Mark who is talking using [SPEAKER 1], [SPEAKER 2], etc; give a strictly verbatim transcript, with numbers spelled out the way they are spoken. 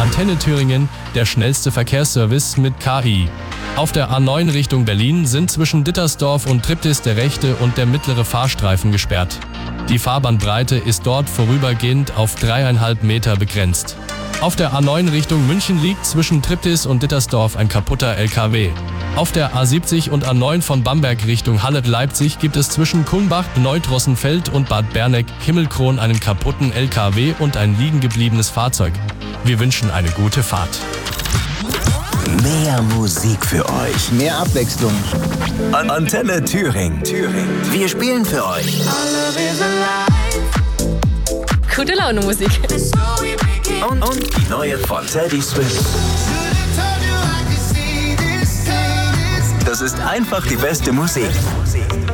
[SPEAKER 1] Antenne Thüringen der schnellste Verkehrsservice mit K I. Auf der A neun Richtung Berlin sind zwischen Dittersdorf und Triptis der rechte und der mittlere Fahrstreifen gesperrt. Die Fahrbahnbreite ist dort vorübergehend auf dreieinhalb Meter begrenzt. Auf der A neun Richtung München liegt zwischen Triptis und Dittersdorf ein kaputter L K W. Auf der A siebzig und A neun von Bamberg Richtung Halle-Leipzig gibt es zwischen Kulmbach, Neudrossenfeld und Bad Berneck-Himmelkron einen kaputten L K W und ein liegengebliebenes Fahrzeug. Wir wünschen eine gute Fahrt.
[SPEAKER 2] Mehr Musik für euch.
[SPEAKER 3] Mehr Abwechslung.
[SPEAKER 2] An Antenne Thüringen. Thüringen. Wir spielen für euch.
[SPEAKER 4] Gute Laune Musik.
[SPEAKER 2] Und, und die neue von Teddy Swims. Das ist einfach die beste Musik.